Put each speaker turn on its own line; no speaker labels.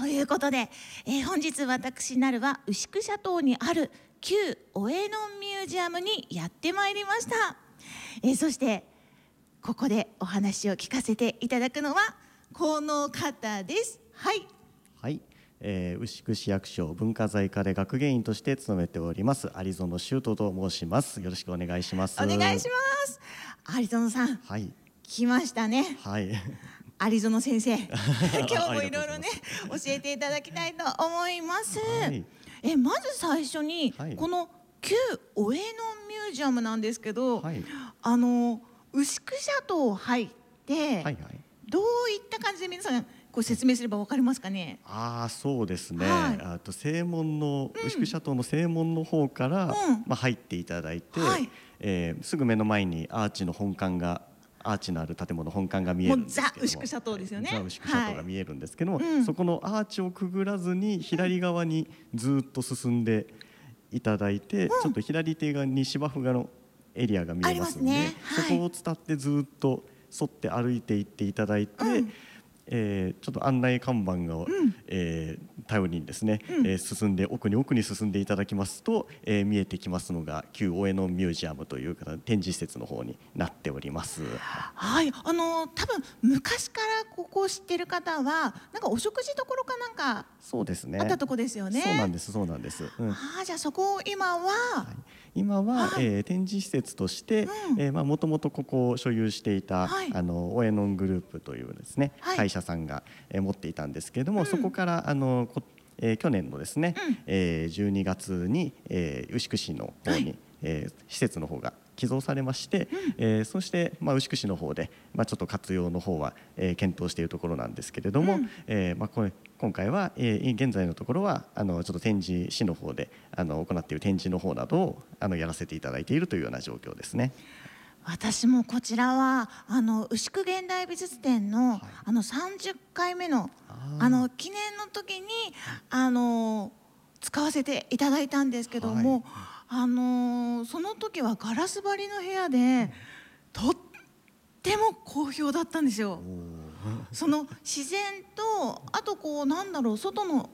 ということで、本日私なるは牛久シャトーにある旧オエノンミュージアムにやってまいりました。そしてここでお話を聞かせていただくのはこの方です。はい、
はい、牛久市役所文化財課で学芸員として勤めております有園修斗と申します。よろしくお願いします。
お願いします。有園さん、
はい、
来ましたね。
はい、
有園先生今日もいろいろね教えていただきたいと思います。
はい、
まず最初に、
はい、
この旧オエノンミュージアムなんですけど、
はい、
牛久シャトー入って、
はいはい、
どういった感じで皆さんこう説明すればわかりますかね。
そうですね、
はい、
正門の、牛久シャトーの正門の方から、入っていただいて、はい、すぐ目の前にアーチののある建物本館が見えるんですけども、
ザ・牛久シャトーですよね。
ザ・牛久シャトーが見えるんですけども、そこのアーチをくぐらずに左側にずっと進んでいただいて、ちょっと左手側に芝生のエリアが見えますので、
ね、
そこを伝ってずっと沿って歩いていっていただいて、ちょっと案内看板を、頼りにですね、進んで奥に進んでいただきますと、見えてきますのが旧オエノンミュージアムという展示施設の方になっております。
はい、多分昔からここを知ってる方はなんかお食事どころかなんか
そうですね、
あったとこですよね。
そうなんです、そうなんです。
じゃあそこを今は、
今は、展示施設としてもともとここを所有していた、オエノングループというですね、会社さんが、持っていたんですけれども、そこから去年のですね、12月に、牛久市の方に、施設の方が寄贈されまして、そして、牛久市の方で、ちょっと活用の方は、検討しているところなんですけれども、今回は、現在のところはちょっと展示市の方で行っている展示の方などをやらせていただいているというような状況ですね。
私もこちらは牛久現代美術展の、30回目の記念の時に使わせていただいたんですけども、その時はガラス張りの部屋で、とっても好評だったんですよ。その自然とあとこうなんだろう、外の